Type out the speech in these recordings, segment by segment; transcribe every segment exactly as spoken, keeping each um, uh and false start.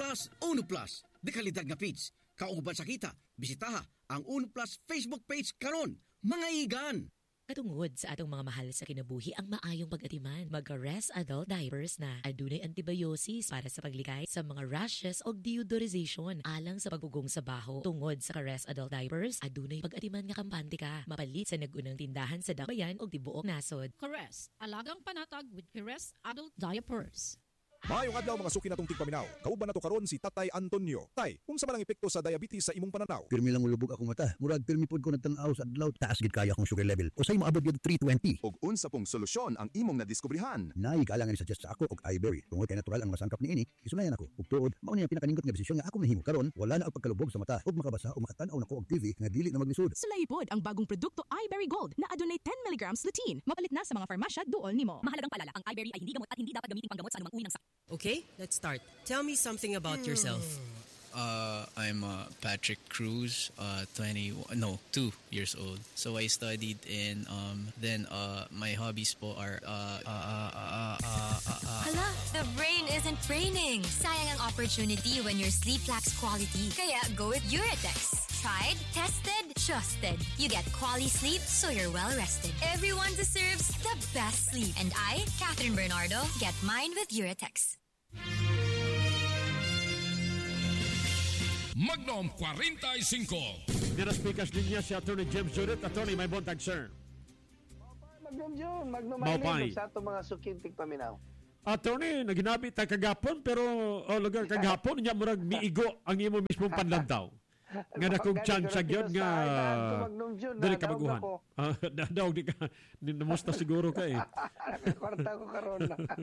Plus, Uno Plus. Dekalidad nga feeds. Kauban sa kita, bisitaha ang Uno Plus Facebook page karon. Mga igan! Katungod sa atong mga mahal sa kinabuhi ang maayong pag-atiman. Mag-Rest Adult Diapers na. Adunay antibiosis para sa paglikay sa mga rashes o deodorization alang sa pagugong sa baho. Tungod sa Rest Adult Diapers, adunay pag-atiman nga kampante ka. Mapalit sa nagunang tindahan sa Dakbayan o tibuok nasod. Caress, alagang panatag with Caress Adult Diapers. Maayong adlaw mga suki natong tigpaminaw. Kauban nato karon si Tatay Antonio. Tay, kung sa malang epekto sa diabetes sa imong pananaw? Pirmi lang ulubog akong mata. Murag pirmi pod ko nagtanaw sa adlaw. Taas gid kaya akong sugar level. Usay mo abot gid three twenty. Og unsa pong solusyon ang imong nadiskubrihan? Naay kaalangan ni-suggest sa ako og iBerry. Tungod kay natural ang masangkap niini, isunayan ako. Ug tuod, mao ni ang pinakanindot nga desisyon nga ako mahimo karon. Wala na ang pagkalubog sa mata ug makabasa o makatan-aw nako og T V nga dili na maglisod. Sulay pod ang bagong produkto iBerry Gold na adunay ten milligrams lutein. Mapalit na sa mga farmasya duol nimo. Mahalagang paalala, ang iBerry ay hindi gamot at hindi dapat gamitin panggamot sa anumang uri ng sakit. Okay, let's start. Tell me something about yourself. Uh, I'm uh, Patrick Cruz, uh, twenty, no, two years old. So I studied in, um, then uh, my hobbies po are, uh, uh, uh, uh, uh, uh, uh, Hala, the brain isn't braining. Sayang ang opportunity when your sleep lacks quality. Kaya go with Uratex. Tried, tested, trusted. You get quality sleep so you're well rested. Everyone deserves the best sleep. And I, Catherine Bernardo, get mine with Uratex. Magnum forty-five. Nira speakers linya si Attorney James Judith. Attorney, may buntag, sir. Magnum June, Magnum Maupay. Island, sa itong mga sukintig paminaw. Attorney, naginabi tayo kagapon, pero oh, lugar kagapon, niya murag miigo ang imo mismong panlantaw. Nga na kong chance sa gyud nga dali ka baguhan. Daw di ka, namusta siguro ka eh. Kwarta ko karon.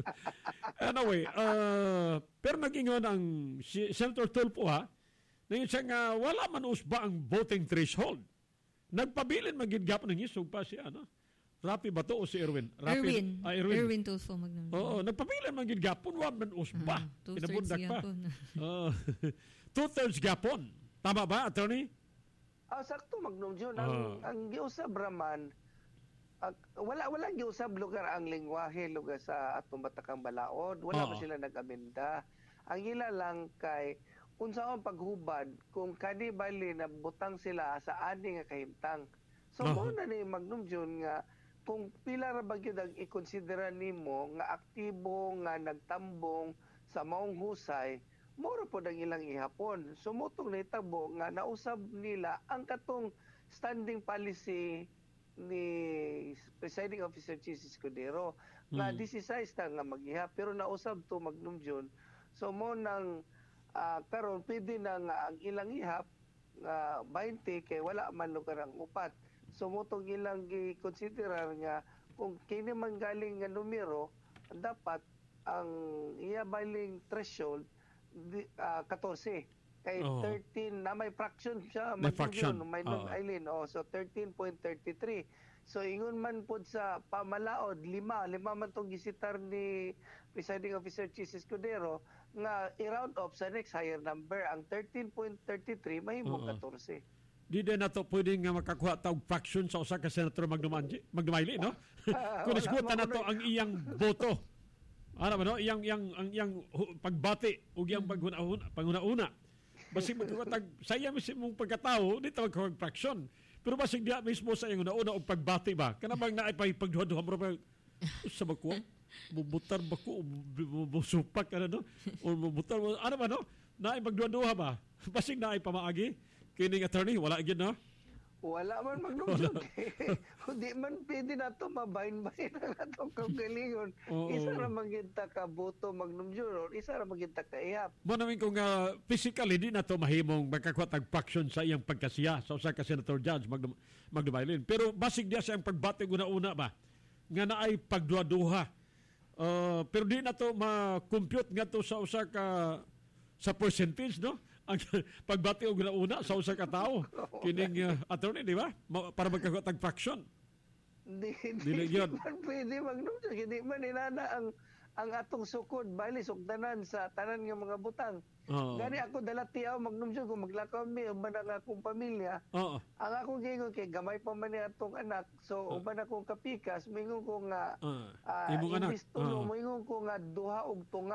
Anyway, uh, pero nag-ingon ang si Senator Tulfo ha, na siya nga wala man usba ang voting threshold. Nagpabilin magigapon ng isog pa siya, no? Rapi ba to o si Erwin? Rapi, Erwin. Ah, Erwin. Erwin Tulfo Magnum. Oo, nagpabilin magigapon, wala man usba. Uh, Pinabundak pa. Gapon. Uh, two-thirds gapon. Tama ba, attorney? Ah, sakto Magnum June. Ang, uh. ang giusab raman, uh, wala wala giusab lugar ang lingwahe lugar sa atong batakang balaod. Wala uh. ba sila nag-amenda? Ang ila lang kay unsa ang paghubad kung kani bali na butang sila sa ani nga kahimtang. So uh. mo na ni Magnum June nga kung pila ra ba gyud ang i-considera nimo nga aktibo nga nagtambong sa maong husay, moro po ang ilang ihapon. Sumutong na itabo nga nausab nila ang katong standing policy ni Presiding Officer Chis Escudero nga hmm. disisize ta nga mag-ihap pero nausab to Magnum June. So mo nang uh, karon pwede na nga ang ilang ihap nga twenty kay wala man lugar ang upat. So mutong ilang gi-considerar nga kung kini man galing nga numero dapat ang iya baling threshold Di, uh, fourteen kay oh. thirteen na may fraction siya may fraction may oh. Eileen oh so thirteen point three three so ingon man pod sa pamalaod lima lima man tong gisitar ni Presiding Officer Chis Escudero nga i-round off sa next higher number ang thirteen point three three mahimo oh. fourteen. Di din na to pwedeng nga makakuha tawag fraction sa usa ka senator Magdumayli no kung isgutan na to ang iyang boto. Ano ba no? Yang yang ang yang pagbati ug yang paghuna-una, panguna-una. Basig magkatag saya mismo mong pagkatao, di tawag ko fraction. Pero basig dia mismo sa yang una-una og pagbati ba? Kana bang naay pagduha-duha mo ba sa bako? Bubutar bako, busupak ano no? O bubutar ano ba no? Naay pagduha-duha ba? Basig naay pamaagi. Kining attorney wala gyud no? Wala man magnumjud. Hindi man pwede na ito mabahin-bahin ang atong kagalingon. Isa ra maginta ka boto magnumjud, isa ra maginta ka ihap. Mo namin kung uh, physically di na ito mahimong magkakwatag faction sa iyang pagkasiya sa usa ka senator judge Magnum, Magdumaylin. Pero basig diya sa iyang pagbati una-una ba nga naay pagduha-duha. Uh, pero di na ito ma-compute nga to sa usa ka sa percentage no? Ang pagbati og una sa usa ka tawo kining uh, attorney di ba para magkakatag fraction di di man pwede magnumjud hindi man inana ang ang atong sukod bali sugdanan sa tanan nga mga butang oh. Gani ako dala tiyaw magnumjud kung maglakaw mi uban ang akong pamilya oh. Ang akong gingon kay gamay pa man ni atong anak so oh. Uban akong kapikas mingon ko nga oh. uh, imbis tulo oh. Mingon ko nga duha og tunga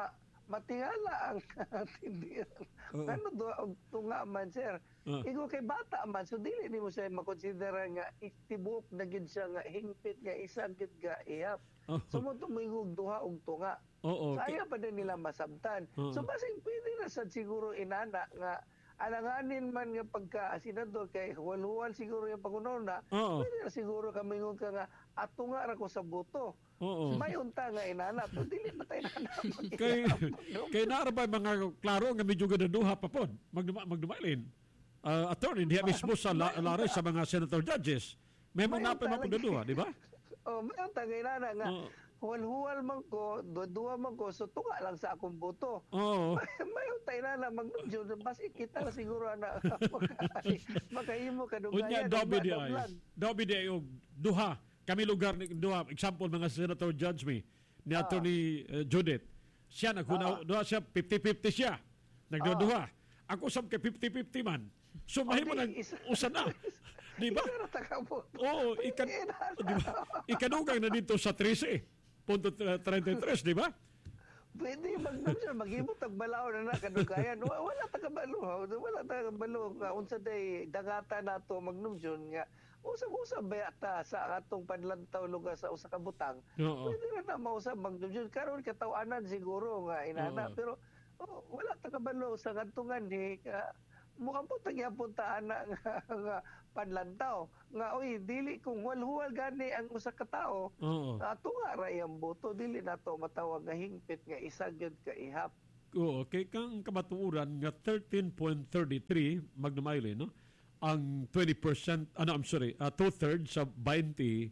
matingala ang tindihan. Oo. Ano do og tunga man sir. Ah. Igo kay bata man so dili nimo siya makonsidera nga itibok na gid siya nga hingpit nga isa gid ga iyap. Oo. So mo tumingog duha og tunga. Oo. Saya pa din nila masabtan. Oo. So basing pwede na sad siguro inana nga alanganin man nga pagka senador kay huwal-huwal siguro yung pangununa. Oo. Pwede na siguro kamingog ka nga ato nga ra ko sa boto. Oo. May unta nga inana pero dili pa tayo na kay kay naara ba mga klaro nga medyo ganaduha pa pod magduma magdumailin. Uh, attorney diha mismo sa la, lares sa mga senator judges. May mga napay mapagdaduha, di ba? Oh, may unta nga inana nga Oo. huwal-huwal man ko, duwa man ko, so tunga lang sa akong boto. Oo. May utay na na, magnudyo, mas ikita na siguro na makahimo ka Unya dugayan. dobi di ay. Dobi di ay og duha. Kami lugar ni duha, example mga senator judge me ni Attorney uh, Judith. Siya nagkuna, duha siya fifty-fifty siya. Nagduha. Ako sab kay fifty-fifty man. So mahimo nang usa na. Di ba? Oo, ikan di ba? Ikadugang na dito sa thirteen punto thirty-three, di ba? Pwede magnum siya, maghimot ang balaw na na kadugayan. Wala tagabalo. Wala tagabalo. Unsa day dagata nato magnum nga usab-usab bayata sa atong panlantaw lugar sa usa ka butang. Oo. Pwede na na mausab magnum karon katawanan siguro nga inana. Oo. Pero oh, wala tagabalo sa kantungan ni uh, mukhang po tagyapon ta ana nga, nga panlantaw nga oy dili kung walhuwal gani ang usa ka tawo ato nga ra iyang boto dili nato matawag nga hingpit nga isa gyud ka ihap. Oo, kay kang kamatuuran nga thirteen point three three magnumayle no ang twenty percent ano I'm sorry uh, two-thirds sa twenty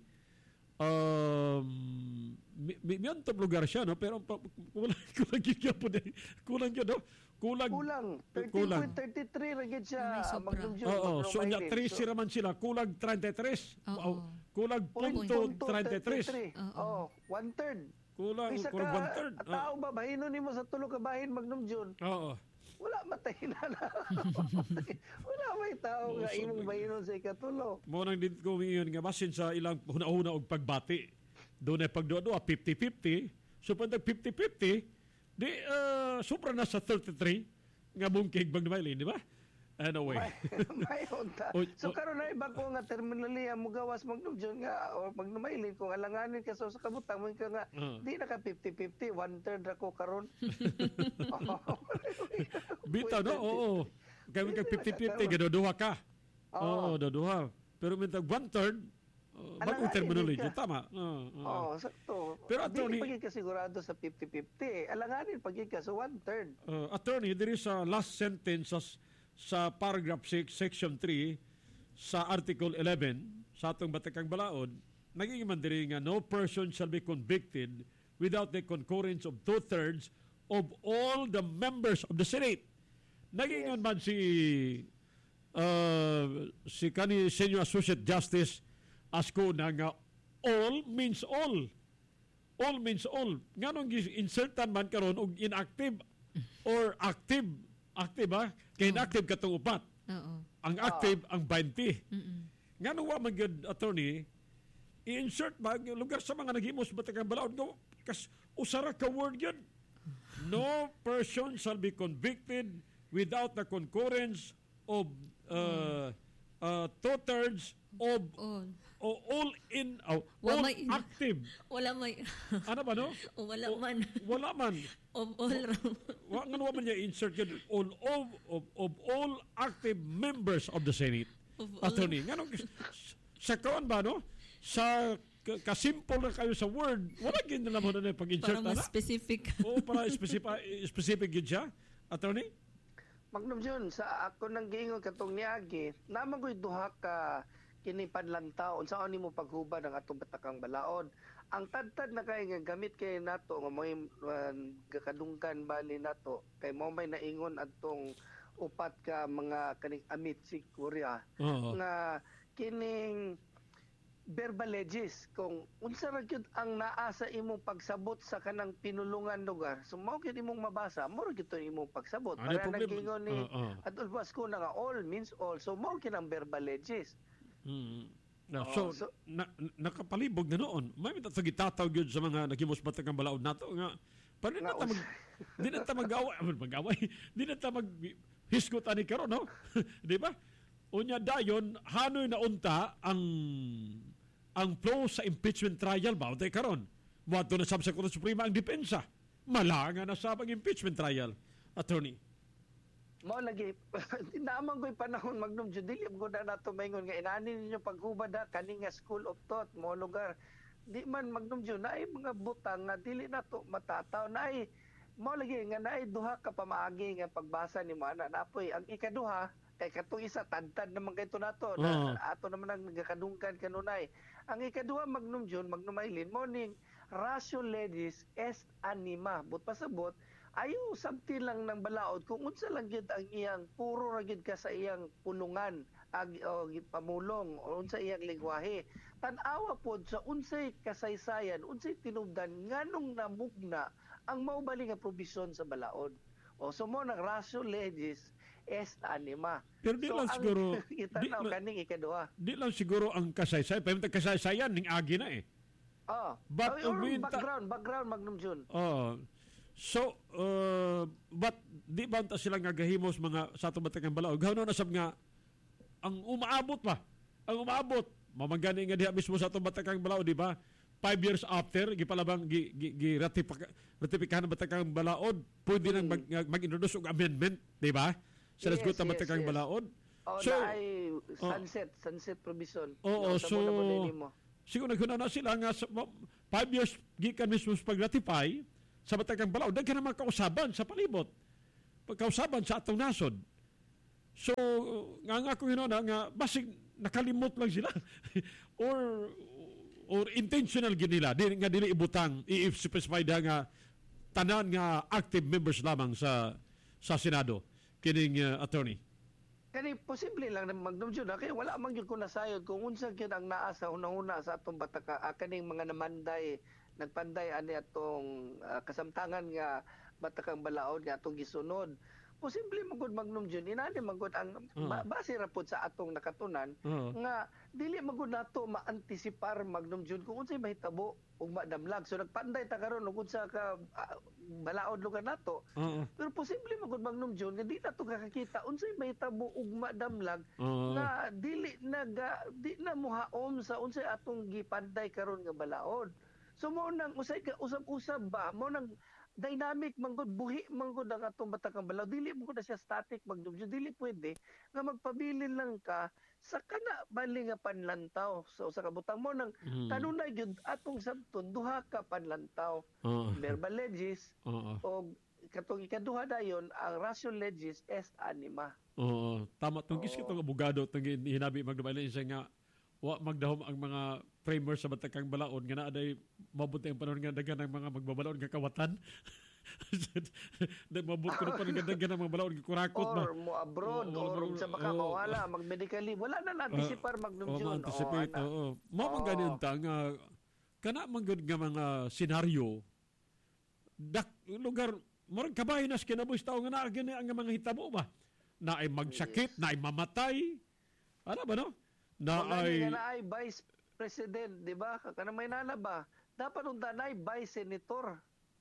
um mi, mi, mi lugar siya no pero pa, kulang kulang gyud po kulang gyud no kulang kulang thirteen point three three ra gyud siya magnumjud. Oo, so nya three so, man sila kulang thirty-three. Oh, kulang punto thirty-three. Oh, one third. Kulang kulang one third. Tao ba bahinon nimo sa tulo ka bahin magnumjud? Oo. Wala matay na na. Wala may tao nga imong bahinon sa ikatulo. Mo nang dito ko iyon nga basin sa ilang huna-huna og pagbati. Doon ay pagduwa-duwa fifty-fifty. So pag fifty-fifty, di uh, supra na sa thirty-three nga bungkig bang naman, di ba? Anyway. May unta. So karon na iba ko nga terminally mo gawas magnumjud nga o magnumailin kung alanganin ka sa usa ka butang mo ka nga uh. di na ka fifty-fifty, one third ra ko karon. Bitaw no? Oo. Kaya ka fifty-fifty gaduduha ka. Oo, daduha. Pero mintag one third Uh, bagong terminology, tama. Oo, uh, uh. oh, sakto. Pero attorney, di pagiging kasigurado sa fifty-fifty. Alanganin pagiging ka sa one-third. Uh, attorney, there is a last sentence sa, sa paragraph six, section three, sa article eleven, sa atong Batakang Balaod, naging man diri nga, no person shall be convicted without the concurrence of two-thirds of all the members of the Senate. Naging yes. man si uh, si kani Senior Associate Justice asko na nga all means all. All means all. Nga nung insertan man karon og inactive or active. Active ba? Kaya inactive katong upat. Oo. Ang active uh, ang twenty. Mm-mm. Nga nung wa man gyud attorney, i-insert ba ang lugar sa mga naghimos Batakang Balaod nga kas usara ka word yun. No person shall be convicted without the concurrence of uh, uh, two-thirds of all. O all in oh, Wala all may, active. Wala may ano ba no? O wala o, man. Wala man. Of all. Wa nga man niya insert yun all of, of of all active members of the Senate. Attorney, ngano sa kawan ba no? Sa kasimple na kayo sa word, wala gid na mo na pag-insert na. Para mas specific. O para specific specific gid siya. Attorney? Magnum Jun, sa ako nang giingon katong niagi, naman ko'y duha ka kini panlantaw unsa ani mo paghubad ang atong Batakang Balaod. Ang tadtad na kay nga gamit kay nato nga may uh, kadunggan bali nato kay mo may naingon atong upat ka mga kaning amit si Korea uh-huh. nga kining verbalages kung unsa ra gyud ang naa sa imong pagsabot sa kanang pinulungan lugar. So mao gyud imong mabasa, mo ra gyud imong pagsabot. Ano para nagingon ni uh-huh. Adolfo Ascuna nga all means all. So mao gyud ang verbalages. Mm. No, oh, so, so na, nakapalibog na noon. May mita sa gitatawag yun sa mga naghimos Batakang Balaod nato nga paano na ta mag Di na ta mag-away, mag-away. Di na ta mag-hisgot ani karon, no? Di ba? Unya dayon hanoy na unta ang ang flow sa impeachment trial ba tay karon. Moadto na sab sa Korte Suprema ang depensa. Malanga na sa impeachment trial, attorney. Mao lagi naman ko'y panahon Magnum Judili ko na nato maingon nga inani ninyo paghubad na kani nga school of thought mo lugar. Di man Magnum Jud na ay mga butang nga dili nato matataw na ay mao lagi nga naay duha ka pamaagi nga pagbasa ni mo ana napoy ang ikaduha kay katong isa tadtad naman kay nato na Uh-huh. ato naman ang nagakadungkan kanunay. Ang ikaduha Magnum Jud Magnum Ailin morning ratio legis est anima but pasabot ayaw sabti lang ng balaod kung unsa lang gyud ang iyang puro ra gyud ka sa iyang pulungan ag o, pamulong o unsa iyang lingwahe tan-awa pod sa unsay kasaysayan unsay tinubdan nganong namugna ang maubali nga probisyon sa balaod o sumo ng ratio legis est anima. Pero di so, lang ang siguro itanaw di, kaning ikaduha. Di lang siguro ang kasaysayan, pero ang kasaysayan ning agi na eh. Oh, But or, or ubinta- background, background Magnum Jun. Oh. So, uh, but di ba ta sila nga gahimos mga sa ato batakang balaod? Gawno na sab nga ang umaabot pa. Ang umaabot mamagani nga diha mismo sa ato batakang balaod, di ba? Five years after, gipalabang gi, gi, gi ratifika, ratifikahan ng batakang balaod, pwede Hmm. nang mag, mag-introduce og amendment, di ba? Sa Yes, nasgot ng yes, batakang yes. balaod. Oh, So, na ay sunset, sunset provision. Oo, Yung so tamo na mo din mo. siguro naghuna na sila nga sa, ma- five years gikan mismo sa pag-ratify sa batakang balaod, daghan na mga kausaban sa palibot. Pagkausaban sa atong nasod. So, nga nga kung hinuna nga, basig nakalimot lang sila. or or intentional gid nila di nga dili ibutang i-specify nga tanan nga active members lamang sa sa Senado kining uh, attorney. Kani posible lang na Magnum Jun kay wala man gyud ko nasayod kung unsa gyud ang naa sa una-una sa atong bataka ah, kaning mga namanday nagpanday ani atong ah, kasamtangan nga batakang balaod nga atong gisunod. Posible man gud Magnum Jun inani man gud ang Uh-huh. ba- base ra pod sa atong nakatunan Uh-huh. nga dili man gud nato ma-antisipar Magnum Jun kung unsay mahitabo ug madamlag. So nagpanday ta karon ug unsa ka ah, balaod lugar nato. Oo. Pero posible man gud Magnum Jun nga di nato kakakita unsay mahitabo ug madamlag Oo. nga dili naga di na muhaom sa unsay atong gipanday karon nga balaod. So mo nang usay ka usab-usab ba mo nang dynamic man gud buhi man gud ang atong batakang balaod dili mo gud na siya static Magnum Jun dili pwede nga magpabilin lang ka sa kana bali nga panlantaw sa usa ka butang mo nang Mm. kanunay gyud atong sabton duha ka panlantaw Oo. verbal legis Oo. o katong ikaduha dayon ang ratio legis est anima. Oo, tama tong gis kitong abogado tong hinabi magdabay siya nga wa magdahom ang mga framers sa batakang balaod nga naaday mabuti ang panahon nga daghan ng mga magbabalaod nga kawatan. Dahil mabuti ko na pa nga daghan ng mga balaod nga kurakot ba. Or mo abroad Oo, or oo, sa baka oo. mawala mag-medical leave wala na na-anticipar Magnum Oo, Jun. ma-anticipate. ana. Oo. Mao man Oo. ganin ta nga kana man gud nga mga senaryo dak lugar murag kabahin nas kinabuhi tawo nga naa gani ang mga hitabo ba. Na ay magsakit, na ay mamatay. Ano ba no? Na Kung ay nga na ay vice president, di ba? Kana may nana ba? Dapat unta na ay vice senator.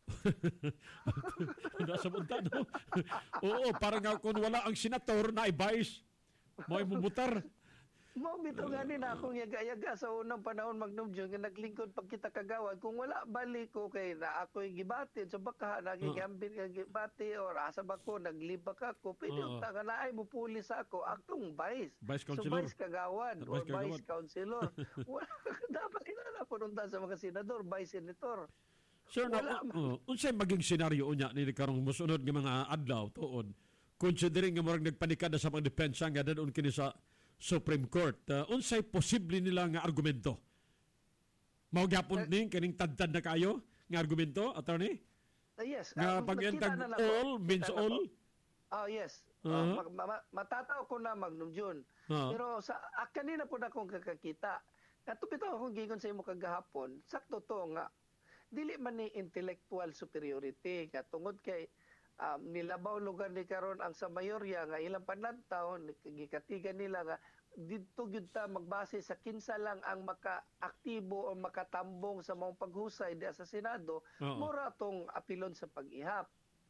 nasa punta, no? Oo, parang nga kung wala ang senator na ay vice, mo ay mubutar. Mo bitaw gani na akong yaga-yaga sa unang panahon Magnum Jun nga naglingkod pag kita kagawad kung wala balik ko kay na ako yung gibatin so baka nagigambin nga gibati or asa ba ko naglibak ako pwede Oo. unta nga naay mo pulis ako akong vice. Vice So councilor. vice kagawad Vice or kagawad. vice councilor. Wala dapat inala po unta sa mga senador, vice senator. Sir, na, Wala uh, unsay maging senaryo unya ni karong musunod nga mga adlaw tuon considering nga murag nagpanikada sa mga depensa nga dadon kini sa Supreme Court. Uh, unsay posible nila nga argumento? Mao gyapon ni kaning tadtad na kayo nga argumento, attorney? Ah, yes. Nga Ah, pag-entag nakita na nako. all means Nakita na all? ko. Oh, yes. Uh-huh. Ah, ma- ma- ma- matataw ko na Magnum Jun. Uh-huh. Pero sa ah, kanina po na akong kakakita. Katupito akong gigon sa imo kagahapon. Sakto to nga dili man ni intellectual superiority nga tungod kay um, nilabaw lugar ni karon ang sa mayorya nga ilang panlantaw gikatigan nila nga dito gyud ta magbase sa kinsa lang ang maka-aktibo o makatambong sa mga paghusay diha sa Senado Oo. mura tong apilon sa pag-ihap.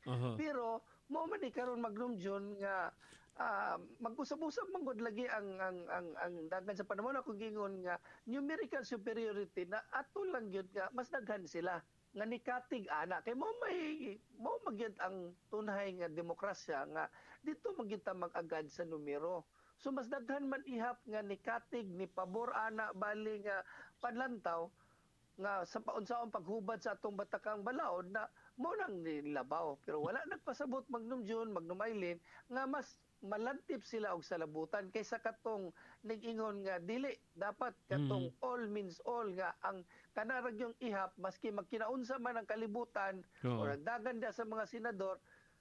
Aha. Pero mo man ni karon Magnum John nga uh, mag-usap-usap manggod lagi ang ang ang ang dagan sa panahon ako gingon nga numerical superiority na ato lang gyud nga mas daghan sila nga nikatig ana kay mo may mo magyud ang tunay nga demokrasya nga dito magyud mag-agad sa numero. So mas daghan man ihap nga nikatig ni pabor ana bali nga panlantaw nga sa paunsaon paghubad sa atong batakang balaod na mo nang nilabaw. Pero wala nagpasabot Magnum John, Magnum Eileen nga mas malantip sila og salabutan kaysa katong nag-ingon nga dili dapat katong mm. all means all nga ang kanaragyong ihap maski magkinaunsa man ang kalibutan oh. o nagdagan dia sa mga senador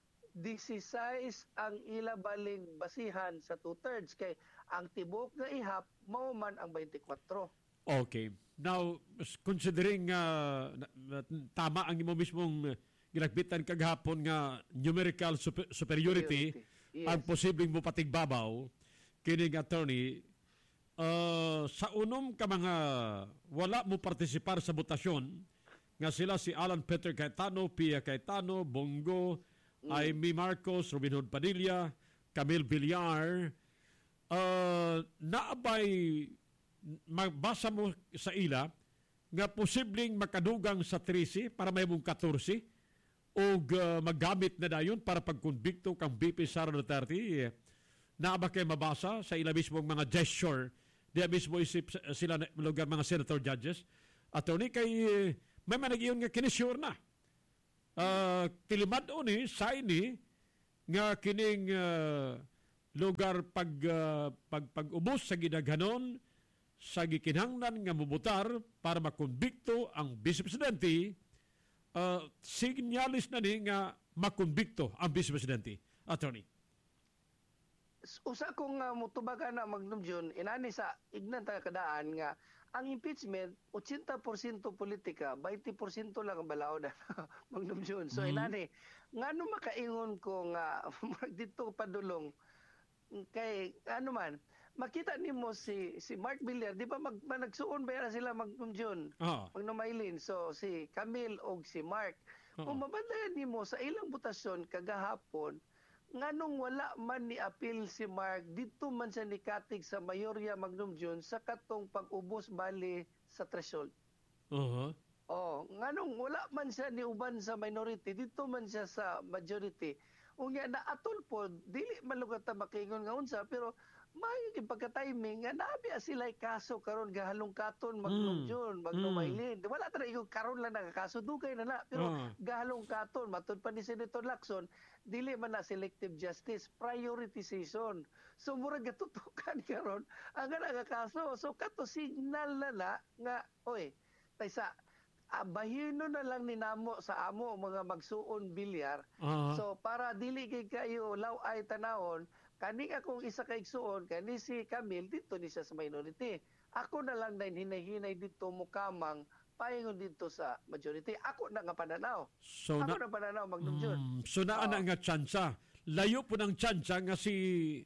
sixteen ang ila baling basihan sa two-thirds kay ang tibok nga ihap mao man ang twenty-four. Okay. Now, considering uh, na, na, tama ang imo mismong ginagbitan kagahapon nga numerical super, superiority, superiority. Yes. Ang posibleng mo patigbabaw, kining attorney, uh, sa unom ka mga wala mo partisipar sa botasyon, nga sila si Alan Peter Cayetano, Pia Cayetano, Bongo, mm. Amy Marcos, Robin Hood Padilla, Camille Villar, uh, naabay magbasa mo sa ila nga posibleng makadugang sa thirteen para may mong fourteen o uh, maggamit na dayon para pagkonbikto kang B P Sara Duterte. Na ba kayo mabasa sa ila mismong mga gesture diya mismo isip sila lugar mga senator judges attorney kay uh, may managiyon nga kinisure na uh, tilimad o ni sa ini nga kining uh, lugar pag, uh, pag pag-ubos sa gidaghanon sa gikinahanglan nga mubutar para makonbikto ang Vice Presidente, uh, signalis na ni nga makonbikto ang Vice Presidente. Attorney. Usa kong uh, mutubagan na Magnum John, inani sa ignan ta kadaan nga ang impeachment eighty percent politika, twenty percent lang ang balaod Magnum John. So mm-hmm. inani ngano makaingon ko nga dito padulong kay ano man makita nimo si si Mark Villar, di ba mag, nagsuon ba sila Magnum John? Oh. Magnum Eileen. So si Camille og si Mark. Oh. Kung mabandayan nimo sa ilang butasyon kagahapon, nganong wala man ni appeal si Mark dito man sa nikatig sa mayorya Magnum John sa katong pag-ubos bali sa threshold. Uh-huh. Oh, nganong wala man siya ni uban sa minority dito man siya sa majority. Unya na atol po dili man lugat ta makaingon nga unsa pero mayo gyud pagka-timing nga nabi sila kaso karon gahalong katon Magnum mm. John, Magnum mm. Eileen. Wala ta yung karon lang nagakaso dugay na na pero uh. gahalong katon matud pa ni Senator Lacson dili man na selective justice, prioritization. So murag gatutukan karon ang nagakaso. So kato signal na na nga oy taysa abahino na lang ni namo sa amo mga magsuon bilyar. Uh-huh. So para dili kay kayo law ay tanawon kani akong isa kay igsuon kani si Camille dito ni siya sa minority. Ako na lang din hinay-hinay dito mukamang paingon dito sa majority. Ako na nga pananaw. So ako na, na pananaw Magnum John. Um, so naa na nga tsansa. Layo po ng tsansa nga si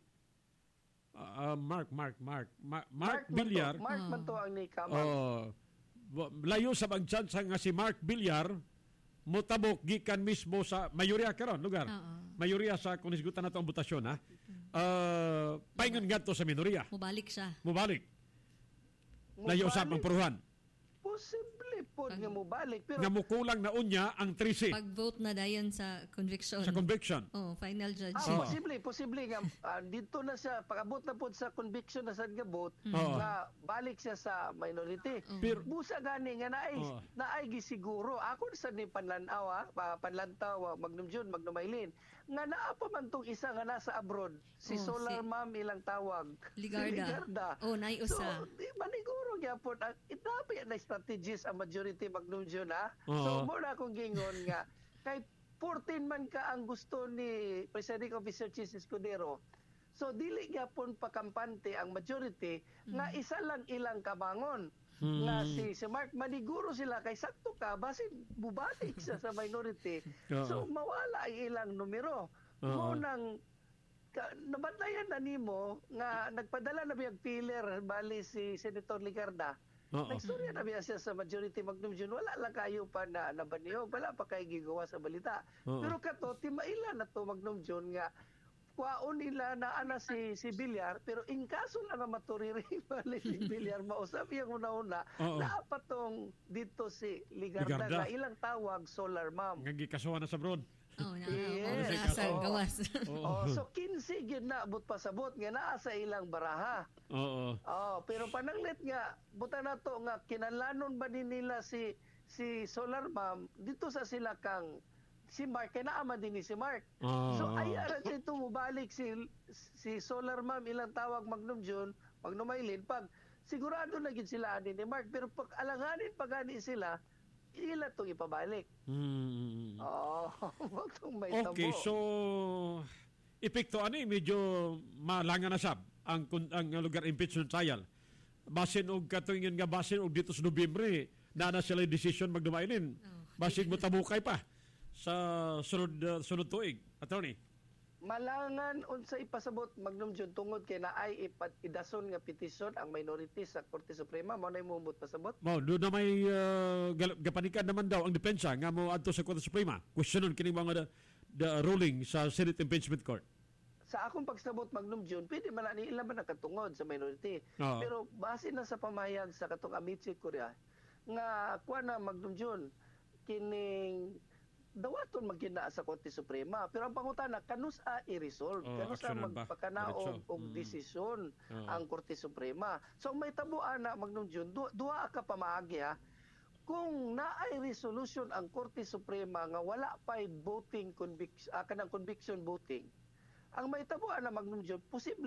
uh, Mark Mark Mark Mark, Mark Villar. Mark man to ang ni Kamang. Uh, layo sa bang tsansa nga si Mark Villar motabok gikan mismo sa mayorya karon lugar. Uh-uh. Mayorya sa kung isgutan nato ang botasyon ha. Uh, paingon ngadto sa minorya. Mubalik siya. Mubalik. Layo sa pang puruhan. Posible po nga mubalik pero nga mukulang na unya ang thirteen. Pag-vote na dayon sa conviction. Sa conviction. Oh, final judgment. Ah, posible, posible nga uh, dito na siya pag-abot na po sa conviction na sa nga-vote oh. nga balik siya sa minority. Oh. Pero busa gani nga naay oh. naay gisiguro. Ako sa ni panlanaw ah, panlantaw Magnum John, Magnum Eileen nga naa pa man tong isa nga nasa abroad si oh, Solar si Ma'am ilang tawag Ligarda. Si Ligarda. Oh, nay usa. So, maniguro gyapon ang itabi na strategies ang majority Magnum John ha. Uh-huh. So mo na akong gingon nga kay fourteen man ka ang gusto ni Presiding Officer Chis Escudero. So dili gyapon pakampante ang majority mm. nga isa lang ilang kabangon. Hmm. Nga si, si Mark maniguro sila kay sakto ka basin bubalik siya sa minority. Uh-huh. So mawala ang ilang numero. Uh-huh. Mo nang nabantayan na nimo nga nagpadala na biyag filler bali si Senator Ligarda Oo. Nagstorya na biya siya sa majority Magnum June, wala lang kayo pa na nabaniyo, wala pa kayo gigawa sa balita. Oo. Pero kato, timaila na to Magnum June nga, kwaon nila na ana si si Villar, pero in kaso lang nga maturiri balik si Villar, mausap yung una-una, Oo. naapat tong dito si Ligarda, Ligarda. nga ilang tawag Solar Mom. Nga gikasuhan na sa bron. Oh, na. Yes. Oh, nasa Oo. gawas. Oh, so kinsi gyud na abot pasabot nga naa sa ilang baraha. Oo. Oh, pero pananglit nga buta na to nga kinalanon ba din nila si si Solar Mom dito sa sila kang si Mark kay naa man din ni si Mark. Ah. So ay ara dito mubalik si si Solar Mom ilang tawag Magnum June, Magnum Maylin pag sigurado na gid sila ani ni Mark pero pag alanganin pa gani sila ila tong ipabalik. Hmm. Oh, wag tong may Okay, tabo. so epekto ani medyo malangan na sab ang kun- ang lugar impeachment trial. Basin og katuingan nga basin og dito sa Nobyembre na na sila decision magdumailin. Basin mo tabukay pa sa sunod uh, sunod tuig. Attorney. Malangan unsa ipasabot Magnum June tungod kay naay ipat idason nga petisyon ang minority sa Korte Suprema mao nay mumbot pasabot. Mo do na may uh, gal- gapanikan naman daw ang depensa nga mo adto sa Korte Suprema. Questionon kini mga the, the ruling sa Senate Impeachment Court. Sa akong pagsabot Magnum June pwede man ani ila man nakatungod sa minority. Oo. Pero base na sa pamayag sa katong Amici Korea nga kuha na Magnum June kining dawaton magkina sa Korte Suprema pero ang pangutana kanus a i-resolve Oh, kanus a aksyonan ba? magpakanaog Diretso. og Mm. desisyon Oo. ang Korte Suprema. So may tabuan na Magnum June du- duha ka pamaagi ha. Kung naay resolution ang Korte Suprema nga wala pay voting conviction ah, kanang conviction voting ang may tabuan na Magnum June posible